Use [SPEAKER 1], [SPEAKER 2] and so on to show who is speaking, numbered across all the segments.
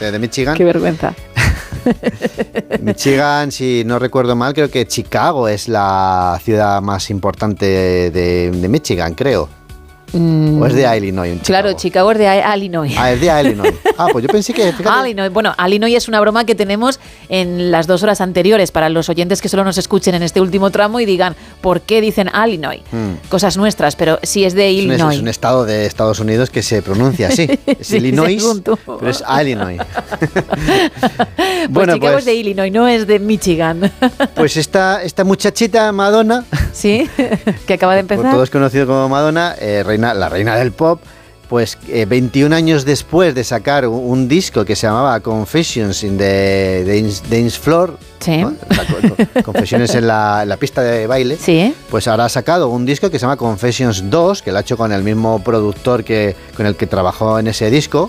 [SPEAKER 1] de Michigan.
[SPEAKER 2] Qué vergüenza.
[SPEAKER 1] Michigan, si no recuerdo mal, creo que Chicago es la ciudad más importante de Michigan, creo. ¿O es de Illinois?
[SPEAKER 2] Claro, Chicago es de Illinois.
[SPEAKER 1] Ah, es de Illinois. Pues yo pensé que...
[SPEAKER 2] Illinois. Bueno, Illinois es una broma que tenemos en las 2 horas anteriores para los oyentes que solo nos escuchen en este último tramo y digan, ¿por qué dicen Illinois? Cosas nuestras, pero sí es de Illinois.
[SPEAKER 1] Es un estado de Estados Unidos que se pronuncia así. Es sí, Illinois, pero es Illinois.
[SPEAKER 2] Bueno, Chicago es de Illinois, no es de Michigan.
[SPEAKER 1] Pues esta muchachita Madonna...
[SPEAKER 2] Sí, que acaba de empezar.
[SPEAKER 1] Todo es conocido como Madonna, la reina del pop, pues 21 años después de sacar un disco que se llamaba Confessions in the Dance Floor,
[SPEAKER 2] sí.
[SPEAKER 1] ¿no? Confesiones en la pista de baile,
[SPEAKER 2] sí.
[SPEAKER 1] Pues ahora ha sacado un disco que se llama Confessions 2, que lo ha hecho con el mismo productor con el que trabajó en ese disco,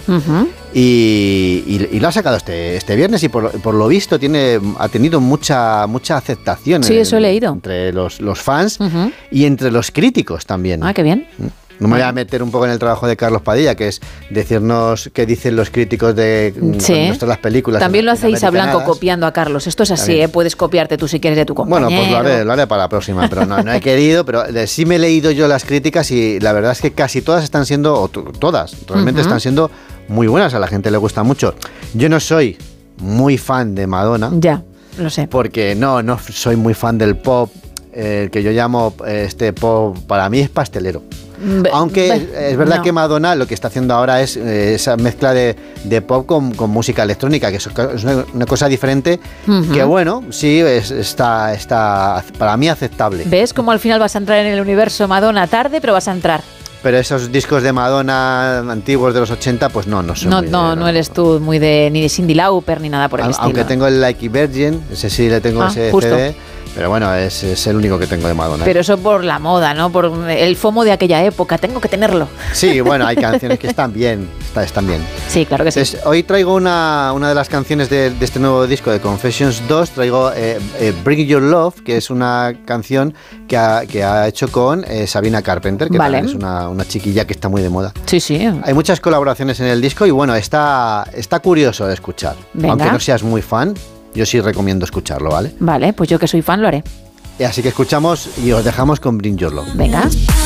[SPEAKER 1] y lo ha sacado este viernes y por lo visto ha tenido mucha aceptación.
[SPEAKER 2] Sí, eso he leído.
[SPEAKER 1] Entre los fans y entre los críticos también.
[SPEAKER 2] Ah, qué bien.
[SPEAKER 1] No me voy a meter un poco en el trabajo de Carlos Padilla, que es decirnos qué dicen los críticos de las películas.
[SPEAKER 2] También lo hacéis a blanco copiando a Carlos. Esto es así, puedes copiarte tú si quieres de tu compañero.
[SPEAKER 1] Bueno, pues lo haré para la próxima, pero no he querido, pero sí me he leído yo las críticas y la verdad es que casi todas están siendo, o todas, realmente están siendo muy buenas, a la gente le gusta mucho. Yo no soy muy fan de Madonna.
[SPEAKER 2] Ya, lo sé.
[SPEAKER 1] Porque no soy muy fan del pop, que yo llamo pop, para mí es pastelero. Aunque es verdad que Madonna lo que está haciendo ahora es esa mezcla de pop con música electrónica, que es una cosa diferente, que bueno, sí, está para mí aceptable.
[SPEAKER 2] ¿Ves cómo al final vas a entrar en el universo Madonna tarde, pero vas a entrar?
[SPEAKER 1] Pero esos discos de Madonna antiguos de los 80, pues no son
[SPEAKER 2] no eres tú muy ni de Cyndi Lauper ni nada por el estilo.
[SPEAKER 1] Aunque tengo el Like Virgin, ese sí le tengo ese
[SPEAKER 2] justo.
[SPEAKER 1] CD. Pero bueno, es el único que tengo de Madonna.
[SPEAKER 2] Pero eso por la moda, ¿no? Por el FOMO de aquella época. Tengo que tenerlo.
[SPEAKER 1] Sí, bueno, hay canciones que están bien. Están bien.
[SPEAKER 2] Sí, claro que sí.
[SPEAKER 1] Entonces, hoy traigo una de las canciones de este nuevo disco de Confessions 2. Traigo Bring Your Love, que es una canción que ha hecho con Sabrina Carpenter, que también es una chiquilla que está muy de moda.
[SPEAKER 2] Sí, sí.
[SPEAKER 1] Hay muchas colaboraciones en el disco y bueno, está curioso de escuchar. Venga. Aunque no seas muy fan, yo sí recomiendo escucharlo, ¿vale?
[SPEAKER 2] Vale, pues yo que soy fan lo haré.
[SPEAKER 1] Así que escuchamos y os dejamos con Bring Your Love.
[SPEAKER 2] Venga.